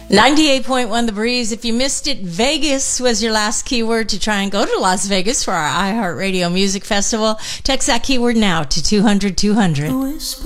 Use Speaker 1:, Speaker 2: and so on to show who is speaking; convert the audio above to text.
Speaker 1: 98.1 The Breeze. If you missed it, Vegas was your last keyword to try and go to Las Vegas for our iHeartRadio Music Festival. Text that keyword now to 200-200.